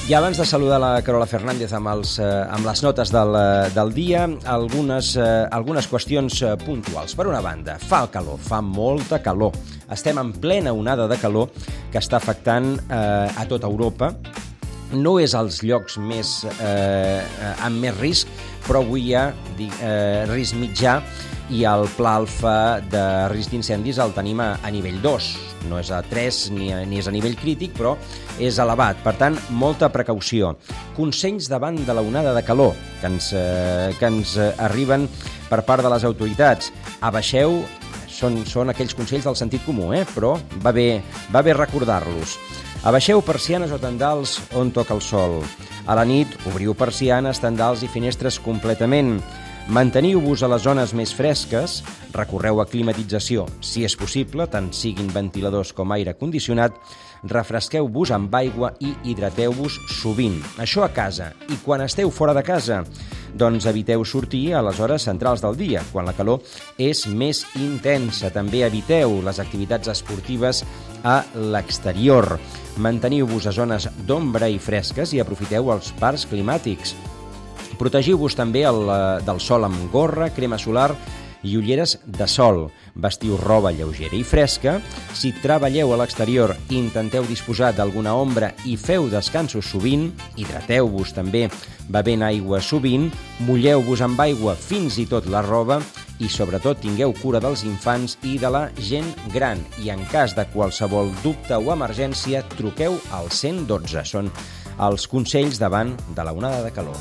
I abans de saludar la Carola Fernández amb les notes del dia, algunes qüestions puntuals. Per una banda, fa el calor, fa molta calor. Estem en plena onada de calor que està afectant a tota Europa. No és als llocs amb més risc, però avui hi ha risc mitjà i el pla alfa de risc d'incendis el tenim a nivell 2. No és a 3 ni és a nivell crític, però és elevat. Per tant, molta precaució. Consells davant de la onada de calor que ens arriben per part de les autoritats. Abaixeu, són aquells consells del sentit comú, però va bé recordar-los. Abaixeu persianes o tendals on toca el sol. A la nit, obriu persianes, tendals i finestres completament. Manteniu-vos a les zones més fresques, recorreu a climatització, si és possible, tant siguin ventiladors com aire condicionat, refresqueu-vos amb aigua i hidrateu-vos sovint. Això a casa. I quan esteu fora de casa? Doncs eviteu sortir a les hores centrals del dia, quan la calor és més intensa. També eviteu les activitats esportives a l'exterior. Manteniu-vos a zones d'ombra i fresques i aprofiteu els parcs climàtics. Protegiu-vos també del sol amb gorra, crema solar i ulleres de sol. Vestiu roba lleugera i fresca. Si treballeu a l'exterior, intenteu disposar d'alguna ombra i feu descansos sovint. Hidrateu-vos també bevent aigua sovint. Mulleu-vos amb aigua fins i tot la roba i sobretot tingueu cura dels infants i de la gent gran. I en cas de qualsevol dubte o emergència, truqueu al 112. Són els consells davant de la onada de calor.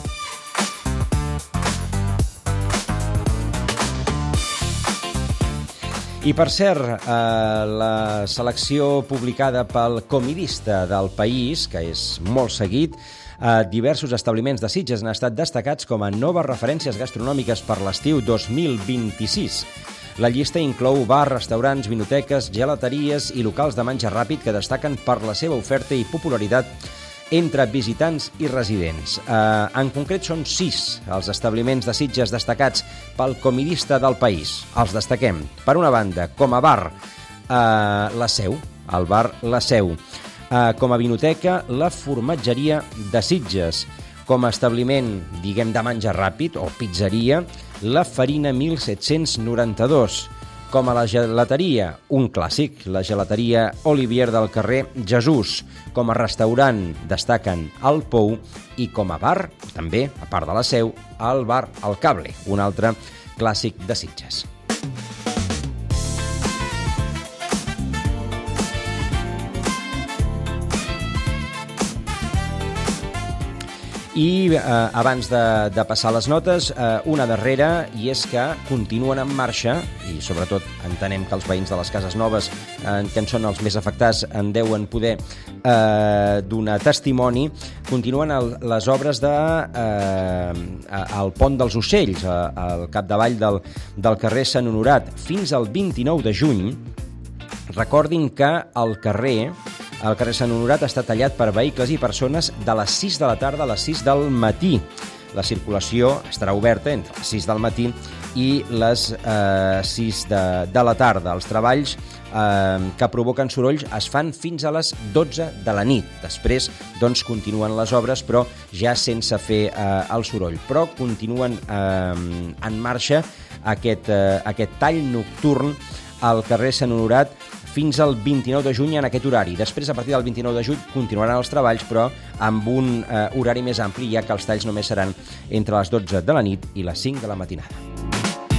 I per cert, la selecció publicada pel Comidista del País, que és molt seguit, diversos establiments de Sitges han estat destacats com a noves referències gastronòmiques per l'estiu 2026. La llista inclou bars, restaurants, vinoteques, gelateries i locals de menjar ràpid que destaquen per la seva oferta i popularitat entre visitants i residents. En concret són 6 els establiments de Sitges destacats pel Comidista del País. Els destaquem, per una banda, com a bar, La Seu, el bar La Seu. Com a vinoteca, la Formatgeria de Sitges. Com a establiment, diguem, de menjar ràpid o pizzeria, la Farina 1792. Com a la gelateria, un clàssic, la gelateria Olivier del carrer Jesús. Com a restaurant destaquen el Pou i com a bar, també, a part de La Seu, el bar El Cable, un altre clàssic de Sitges. I abans de passar les notes, una darrera, i és que continuen en marxa, i sobretot entenem que els veïns de les cases noves, que en són els més afectats, en deuen poder donar testimoni, continuen les obres al Pont dels Ocells, al capdavall del carrer Sant Honorat, fins al 29 de juny. Recordin que el carrer Sant Honorat està tallat per vehicles i persones de les 6 de la tarda a les 6 del matí. La circulació estarà oberta entre les 6 del matí i les 6 de la tarda. Els treballs que provoquen sorolls es fan fins a les 12 de la nit. Després, doncs, continuen les obres, però ja sense fer el soroll. Però continuen en marxa aquest tall nocturn al carrer Sant Honorat fins al 29 de juny en aquest horari. Després, a partir del 29 de juny, continuaran els treballs, però amb un horari més ampli, ja que els talls només seran entre les 12 de la nit i les 5 de la matinada.